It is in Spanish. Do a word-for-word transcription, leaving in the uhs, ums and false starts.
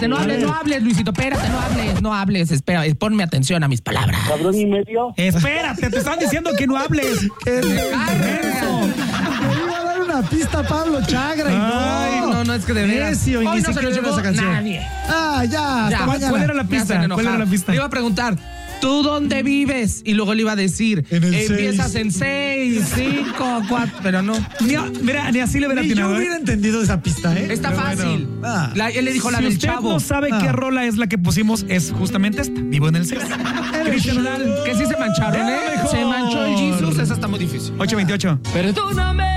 espérate, no hables, no hables, Luisito, espérate, no hables, no hables, espera, ponme atención a mis palabras. Cabrón y medio. Espérate, te están diciendo que no hables. ¡Qué Carga. Le iba a dar una pista a Pablo Chagra y Ay, no. no, no, es que de veras. Necio, y Hoy ni no se siquiera lo era llevó esa canción. nadie. Ah, ya, Ya, hasta ¿cuál mañana. ¿Cuál era la Me pista? hacen enojar. ¿Cuál era la pista? Le iba a preguntar, ¿tú dónde vives? Y luego le iba a decir, En el empiezas seis. en seis, cinco, cuatro, pero no. Ni, a- mira, ni así le hubiera Ni yo atinado, ¿eh? hubiera entendido esa pista, ¿eh? Está Pero fácil. bueno. Ah. La- él le dijo la Si del usted chavo. no sabe Ah. qué rola es la que pusimos, es justamente esta, Vivo en el seis. Cristian Nodal, Que sí se mancharon, ¿eh? Era mejor. Se manchó el Jesus, esa está muy difícil. ocho veintiocho. Perdóname.